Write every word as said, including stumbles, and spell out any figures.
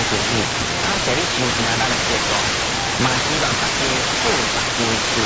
故事，啊，这里收听咱的节目，嘛希望大家好大家事，